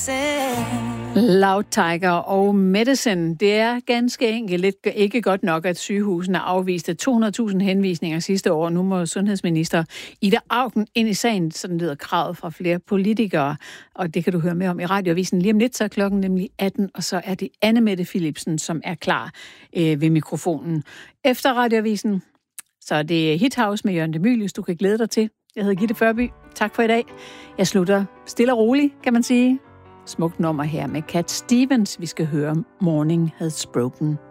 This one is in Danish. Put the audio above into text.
Loud Tiger og Medicine. Det er ganske enkelt ikke godt nok, at sygehusene afviste 200.000 henvisninger sidste år. Nu må sundhedsminister Ida Auken ind i sagen, sådan lyder kravet fra flere politikere. Og det kan du høre mere om i Radioavisen lige om lidt, så er klokken nemlig 18, og så er det Anne-Mette Philipsen, som er klar ved mikrofonen. Efter Radioavisen, så er det Hit House med Jørgen de Mylius, du kan glæde dig til. Jeg hedder Gitte Førby. Tak for i dag. Jeg slutter stille og roligt, kan man sige. Smukt nummer her med Cat Stevens. Vi skal høre Morning Has Broken.